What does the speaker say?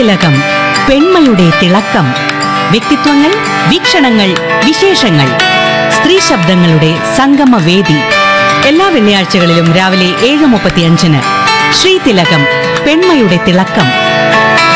ശ്രീതിലകം, പെൺമയുടെ തിളക്കം. വ്യക്തിത്വങ്ങൾ, വീക്ഷണങ്ങൾ, വിശേഷങ്ങൾ. സ്ത്രീ ശബ്ദങ്ങളുടെ സംഗമവേദി. എല്ലാ വെള്ളിയാഴ്ചകളിലും രാവിലെ 7:35 ശ്രീതിലകം, പെൺമയുടെ തിളക്കം.